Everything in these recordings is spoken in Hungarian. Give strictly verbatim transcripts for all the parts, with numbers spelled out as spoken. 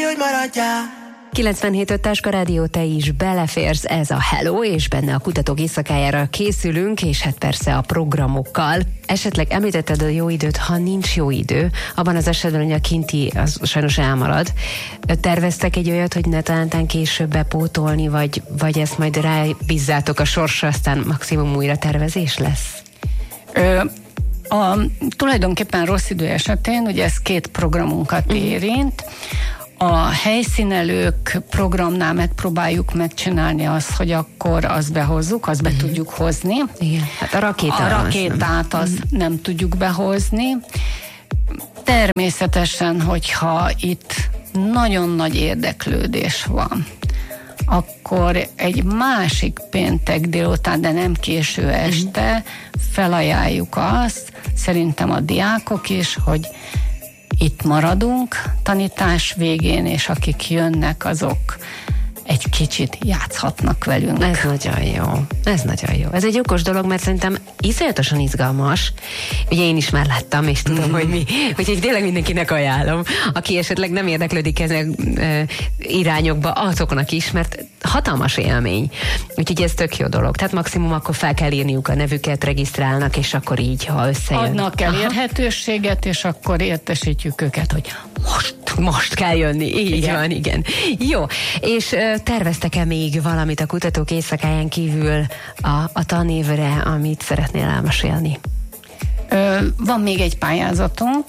hogy maradjál. kilencvenhét öt Táska Rádió, te is beleférsz, ez a Hello, és benne a kutatók éjszakájára készülünk, és hát persze a programokkal. Esetleg említetted a jó időt, ha nincs jó idő, abban az esetben, hogy a kinti az sajnos elmarad. Terveztek egy olyat, hogy ne talántán később bepótolni, vagy, vagy ezt majd rábízzátok a sorsra, aztán maximum újra tervezés lesz? Ö, a, tulajdonképpen rossz idő esetén, ugye ez két programunkat érint. A helyszínelők programnál megpróbáljuk megcsinálni azt, hogy akkor azt behozzuk, azt be uh-huh. tudjuk hozni. Igen. Hát a rakétát, a rakétát azt uh-huh. nem tudjuk behozni. Természetesen, hogyha itt nagyon nagy érdeklődés van, akkor egy másik péntek délután, de nem késő este uh-huh. felajánljuk azt, szerintem a diákok is, hogy itt maradunk tanítás végén, és akik jönnek, azok egy kicsit játszhatnak velünk. Ez nagyon jó. Ez nagyon jó. Ez egy okos dolog, mert szerintem iszonyatosan izgalmas. Ugye én is már láttam, és tudom, mm. hogy mi, úgyhogy tényleg mindenkinek ajánlom, aki esetleg nem érdeklődik ezek e, irányokba, azoknak is, mert hatalmas élmény. Úgyhogy ez tök jó dolog. Tehát maximum akkor fel kell írniuk a nevüket, regisztrálnak, és akkor így, ha összejön. Adnak el érhetőséget, és akkor értesítjük őket, hogy most. Most kell jönni. Így igen. van, igen. Jó. És terveztek-e még valamit a kutatók éjszakáján kívül a, a tanévre, amit szeretnél elmesélni? Ö, van még egy pályázatunk,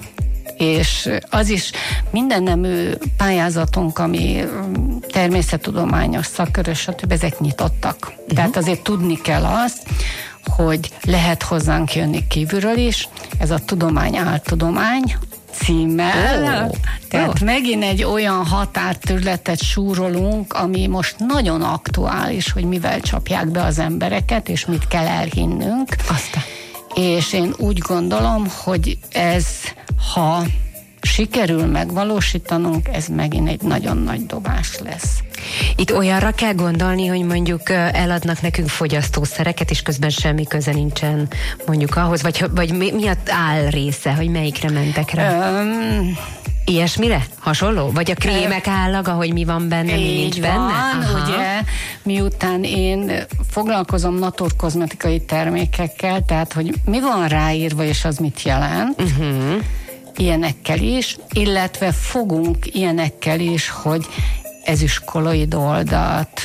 és az is minden nemű pályázatunk, ami természettudományos, szakkörös, stb. Ezek nyitottak. Uh-huh. Tehát azért tudni kell azt, hogy lehet hozzánk jönni kívülről is. Ez a tudomány áltudomány címmel. Oh, Tehát oh. megint egy olyan határterületet súrolunk, ami most nagyon aktuális, hogy mivel csapják be az embereket, és mit kell elhinnünk. Aztán. És én úgy gondolom, hogy ez, ha sikerül megvalósítanunk, ez megint egy nagyon nagy dobás lesz. Itt olyanra kell gondolni, hogy mondjuk eladnak nekünk fogyasztószereket, és közben semmi köze nincsen mondjuk ahhoz, vagy, vagy mi, mi áll része, hogy melyikre mentek rá? Um, Ilyesmire? Hasonló? Vagy a krémek állaga, hogy mi van benne, mi nincs benne? Van, aha. Ugye, miután én foglalkozom naturkozmetikai termékekkel, tehát, hogy mi van ráírva, és az mit jelent, uh-huh. ilyenekkel is, illetve fogunk ilyenekkel is, hogy ezüstkoloid oldalt,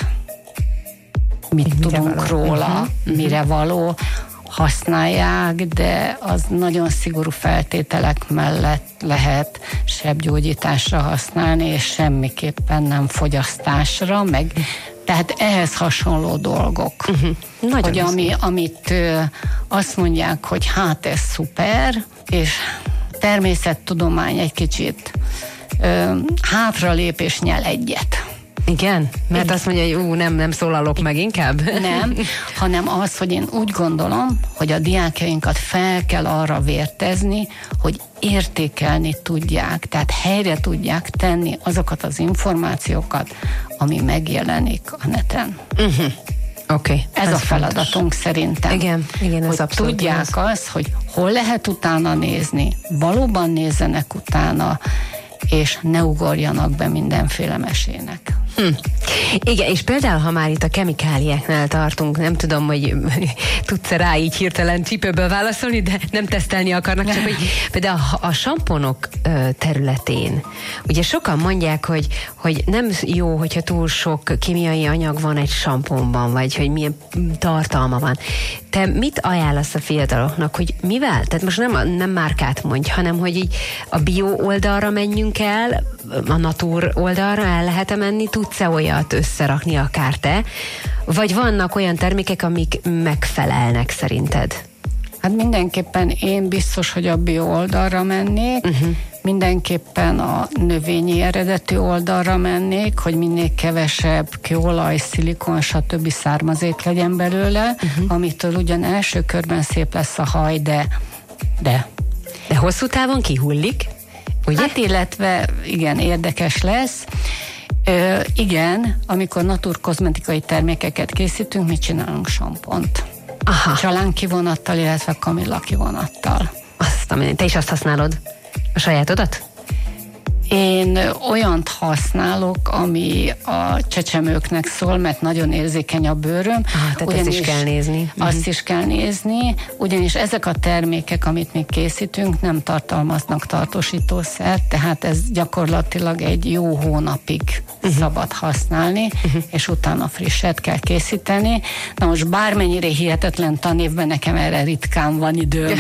mit mire tudunk való. róla, uh-huh. mire való, használják, de az nagyon szigorú feltételek mellett lehet sebgyógyításra használni, és semmiképpen nem fogyasztásra, meg tehát ehhez hasonló dolgok. Uh-huh. Hogy ami, amit ö, azt mondják, hogy hát ez szuper, és természettudomány egy kicsit ö, hátralép és nyel egyet. Igen? Mert azt mondja, hogy ú, nem, nem szólalok meg inkább? Nem, hanem az, hogy én úgy gondolom, hogy a diákjainkat fel kell arra vértezni, hogy értékelni tudják, tehát helyre tudják tenni azokat az információkat, ami megjelenik a neten. Uh-huh. Okay, ez, ez a feladatunk fontos. Szerintem. Igen, igen, ez hogy abszolút tudják az. azt, hogy hol lehet utána nézni, valóban nézzenek utána, és ne ugorjanak be mindenféle mesének. Hm. Igen, és például, ha már itt a kemikáliáknál tartunk, nem tudom, hogy tudsz-e rá így hirtelen csípőből válaszolni, de nem tesztelni akarnak, csak hogy például a samponok területén, ugye sokan mondják, hogy, hogy nem jó, hogyha túl sok kémiai anyag van egy samponban, vagy hogy milyen tartalma van. Te mit ajánlasz a fiataloknak, hogy mivel? Tehát most nem, nem márkát mondj, hanem hogy így a bio oldalra menjünk el, a natur oldalra el lehet-e menni, tudsz-e olyat összerakni akár te, vagy vannak olyan termékek, amik megfelelnek szerinted? Hát mindenképpen én biztos, hogy a bio oldalra mennék, uh-huh. mindenképpen a növényi eredetű oldalra mennék, hogy minél kevesebb kőolaj, szilikon, stb. Származék legyen belőle, uh-huh. amitől ugyan első körben szép lesz a haj, de de, de hosszú távon kihullik, ugye? Hát illetve igen, érdekes lesz. Ö, igen, amikor naturkozmetikai termékeket készítünk, mi csinálunk sampont. Aha. Csalán kivonattal, illetve kamilla kivonattal. Azt, te is azt használod? A sajátodat? Én olyant használok, ami a csecsemőknek szól, mert nagyon érzékeny a bőröm. Ah, tehát ezt is kell nézni. Azt uh-huh. is kell nézni, ugyanis ezek a termékek, amit mi készítünk, nem tartalmaznak tartósítószert, tehát ez gyakorlatilag egy jó hónapig uh-huh. szabad használni, uh-huh. és utána frisset kell készíteni. Na most bármennyire hihetetlen tanévben, nekem erre ritkán van időm.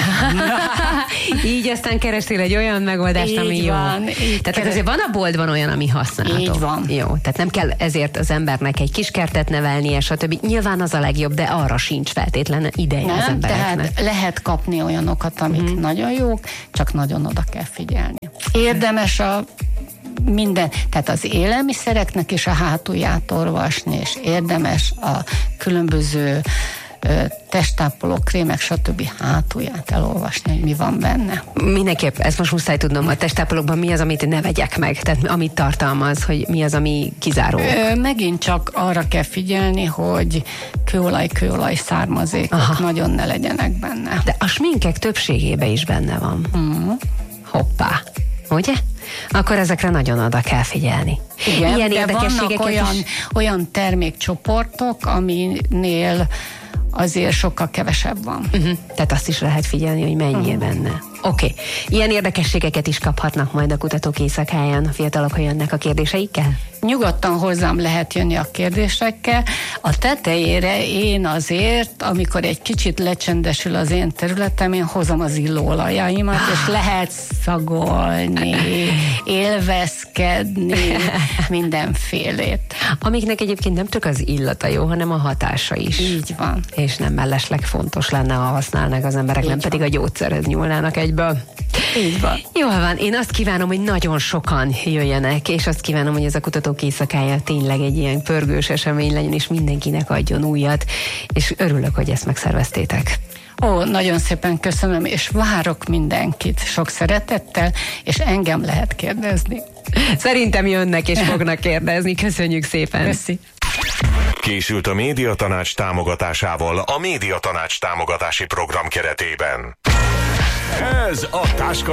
Így aztán kerestél egy olyan megoldást, így ami van, jó. Így tehát keres... azért van a boltban olyan, ami használható. Így van. Jó, tehát nem kell ezért az embernek egy kis kertet nevelnie, stb. Nyilván az a legjobb, de arra sincs feltétlen ideje nem, az embereknek. Tehát lehet kapni olyanokat, amik mm. nagyon jók, csak nagyon oda kell figyelni. Érdemes a minden, tehát az élelmiszereknek is a hátulját olvasni, és érdemes a különböző testápoló, krémek, stb. Hátulját elolvasni, hogy mi van benne. Mindenképp, ezt most muszáj tudnom, a testápolókban mi az, amit ne vegyek meg, tehát amit tartalmaz, hogy mi az, ami kizáró. Ö, megint csak arra kell figyelni, hogy kőolaj, kőolaj származékok Aha. nagyon ne legyenek benne. De a sminkek többségében is benne van. Mm. Hoppá. Ugye? Akkor ezekre nagyon oda kell figyelni. Igen, ilyen de vannak olyan, olyan termékcsoportok, aminél azért sokkal kevesebb van. Uh-huh. Tehát azt is lehet figyelni, hogy mennyi uh-huh. benne. Oké. Okay. Ilyen érdekességeket is kaphatnak majd a kutatók éjszakáján, a fiatalok, ha jönnek a kérdéseikkel? Nyugodtan hozzám lehet jönni a kérdésekkel. A tetejére én azért, amikor egy kicsit lecsendesül az én területem, én hozom az illóolajaimat, és lehet szagolni, élvezkedni, mindenfélét. Amiknek egyébként nem csak az illata jó, hanem a hatása is. Így van. És nem mellesleg fontos lenne, ha használnak az emberek, Így nem van. pedig a gyógyszerhez nyúlnának egyből. Így van. Jól van, én azt kívánom, hogy nagyon sokan jöjjenek, és azt kívánom, hogy ez a kutatók éjszakája tényleg egy ilyen pörgős esemény legyen, és mindenkinek adjon újat, és örülök, hogy ezt megszerveztétek. Ó, nagyon szépen köszönöm, és várok mindenkit sok szeretettel, és engem lehet kérdezni. Szerintem jönnek és fognak kérdezni. Köszönjük szépen. Köszi. Készült a Médiatanács támogatásával a Médiatanács támogatási program keretében. Ez a Táska